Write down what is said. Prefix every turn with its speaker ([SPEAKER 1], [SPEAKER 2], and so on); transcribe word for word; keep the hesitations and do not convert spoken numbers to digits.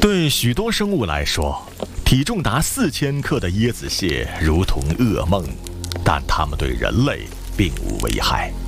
[SPEAKER 1] 对许多生物来说，体重达四千克的椰子蟹如同噩梦，但它们对人类并无危害。